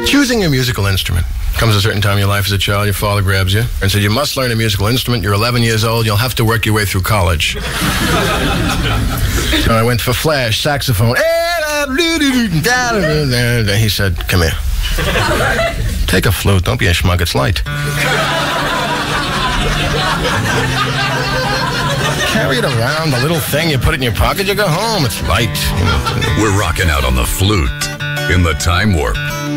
Choosing a musical instrument. Comes a certain time in your life as a child, your father grabs you and said, you must learn a musical instrument. You're 11 years old. You'll have to work your way through college. So I went for flash, saxophone. He said, come here. Take a flute. Don't be a schmuck. It's light. Carry it around, the little thing. You put it in your pocket, you go home. It's light. We're rocking out on the flute in the Time Warp.